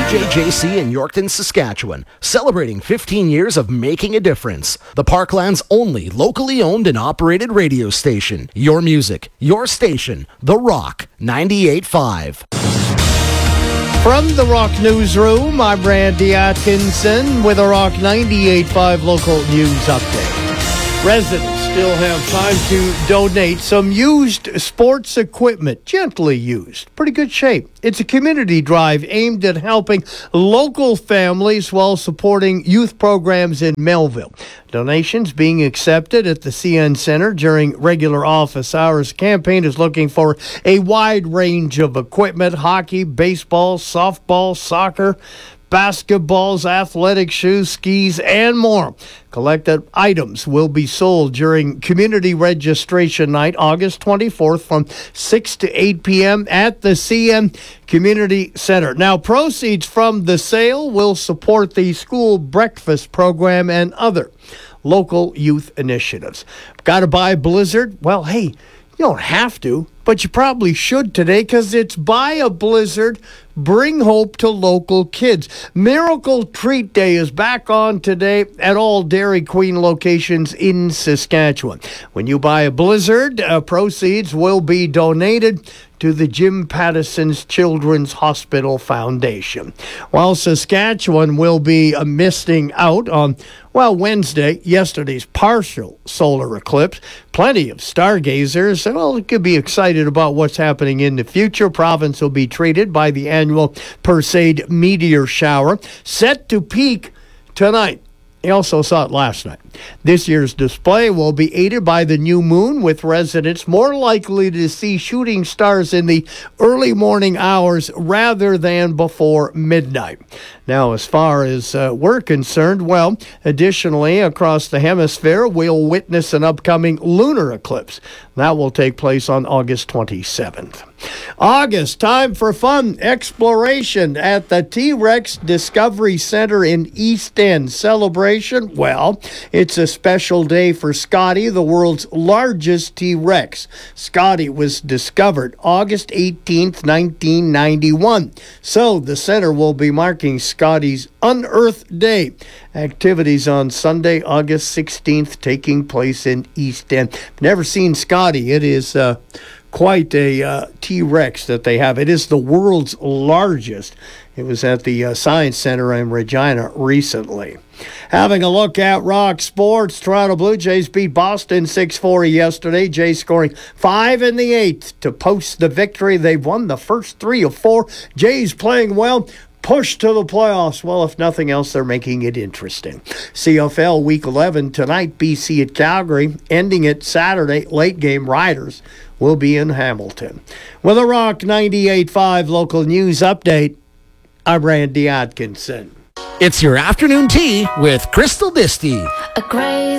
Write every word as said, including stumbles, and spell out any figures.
J J C in Yorkton, Saskatchewan, celebrating fifteen years of making a difference. The Parkland's only locally owned and operated radio station. Your music, your station, The Rock ninety-eight point five. From the Rock Newsroom, I'm Randy Atkinson with a Rock ninety-eight point five local news update. Residents still have time to donate some used sports equipment, gently used, pretty good shape. It's a community drive aimed at helping local families while supporting youth programs in Melville. Donations being accepted at the C N Center during regular office hours. The campaign is looking for a wide range of equipment: hockey, baseball, softball, soccer, basketballs, athletic shoes, skis, and more. Collected items will be sold during community registration night, August twenty-fourth, from six to eight p.m. at the C N Community Center. Now, proceeds from the sale will support the school breakfast program and other local youth initiatives. Got to buy Blizzard? Well, hey, you don't have to, but you probably should today, because it's Buy a Blizzard, Bring Hope to Local Kids. Miracle Treat Day is back on today at all Dairy Queen locations in Saskatchewan. When you buy a Blizzard, uh, proceeds will be donated to the Jim Pattison's Children's Hospital Foundation. While Saskatchewan will be uh, missing out on, well, Wednesday, yesterday's partial solar eclipse, plenty of stargazers, well, could be excited about what's happening in the future. Province will be treated by the annual Perseid meteor shower, set to peak tonight. You also saw it last night. This year's display will be aided by the new moon, with residents more likely to see shooting stars in the early morning hours rather than before midnight. Now, as far as uh, we're concerned, well, additionally, across the hemisphere, we'll witness an upcoming lunar eclipse. That will take place on August twenty-seventh. August, time for fun exploration at the T-Rex Discovery Center in East End. Celebration? Well, it's a special day for Scotty, the world's largest T-Rex. Scotty was discovered August eighteenth, nineteen ninety-one. So the center will be marking Scotty's Unearthed Day. Activities on Sunday, August sixteenth, taking place in East End. Never seen Scotty. It is uh, quite a uh, T-Rex that they have. It is the world's largest. It was at the uh, Science Center in Regina recently. Having a look at Rock Sports, Toronto Blue Jays beat Boston six four yesterday. Jays scoring five in the eighth to post the victory. They've won the first three of four. Jays playing well. Push to the playoffs. Well, if nothing else, they're making it interesting. C F L Week eleven tonight, B C at Calgary. Ending it Saturday, late game Riders will be in Hamilton. With a Rock ninety-eight point five local news update, I'm Randy Atkinson. It's your afternoon tea with Crystal Disty. A crazy